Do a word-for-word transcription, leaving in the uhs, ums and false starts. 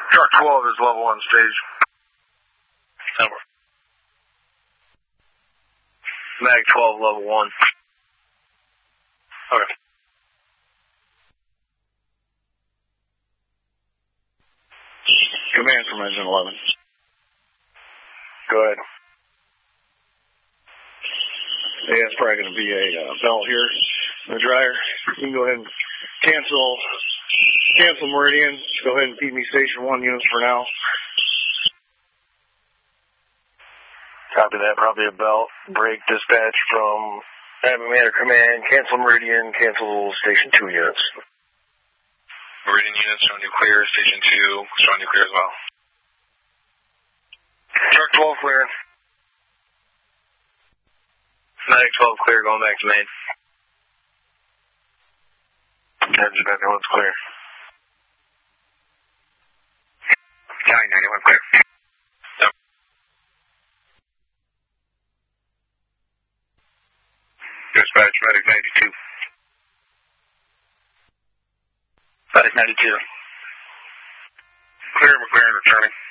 Truck twelve is level one stage. Over. Mag twelve, level one. Okay. Command from engine eleven. Go ahead. Yeah, it's probably going to be a uh, belt here in the dryer. You can go ahead and cancel, cancel Meridian. Go ahead and feed me station one units for now. Copy that. Probably a belt. Break dispatch from Admin Manor Command. Cancel Meridian. Cancel station two units. Meridian units showing you clear. Station two showing you clear as well. Truck twelve clear. Mag twelve clear, going back to main. Engine ninety-one's clear. County ninety-one clear. Yep. Dispatch, medic ninety-two. Medic ninety-two. Clear, McLaren returning.